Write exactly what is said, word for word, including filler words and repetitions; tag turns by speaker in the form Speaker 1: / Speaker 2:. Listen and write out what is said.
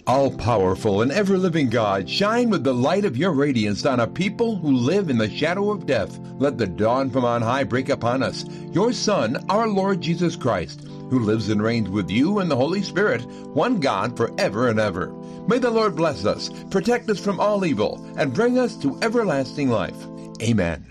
Speaker 1: All-powerful and ever-living God, shine with the light of your radiance on a people who live in the shadow of death. Let the dawn from on high break upon us. Your Son, our Lord Jesus Christ, who lives and reigns with you and the Holy Spirit, one God forever and ever. May the Lord bless us, protect us from all evil, and bring us to everlasting life. Amen.